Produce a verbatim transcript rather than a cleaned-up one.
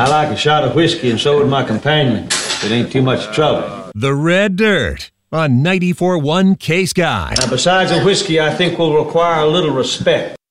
I like a shot of whiskey, and so would my companion. It ain't too much trouble. The Red Dirt on ninety-four point one K-Sky. Now, besides the whiskey, I think we'll require a little respect.